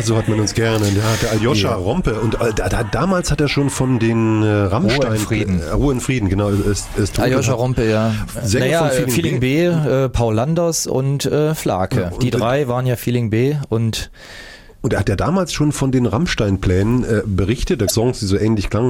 so hat man uns gerne. Der Aljoscha Rompe. Und damals hat er schon von den Rammstein... Ruhe in Frieden, genau. Aljoscha Rompe, ja. Sänger von Feeling B, Paul Landers und Flake. Die drei waren ja Feeling B und... Und er hat ja damals schon von den Rammstein-Plänen berichtet, der Songs, die so ähnlich klangen.